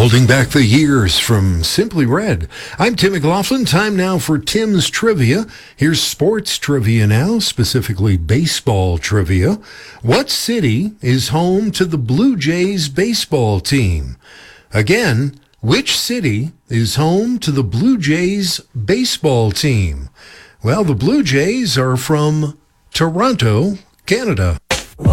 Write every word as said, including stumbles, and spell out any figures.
Holding back the years from Simply Red. I'm Tim McLaughlin. Time now for Tim's Trivia. Here's sports trivia now, specifically baseball trivia. What city is home to the Blue Jays baseball team? Again, which city is home to the Blue Jays baseball team? Well, the Blue Jays are from Toronto, Canada.